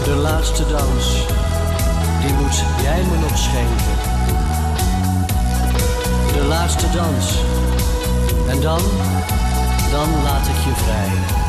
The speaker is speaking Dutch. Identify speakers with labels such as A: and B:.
A: De laatste dans, die moet jij me nog schenken. De laatste dans. En dan laat ik je vrij.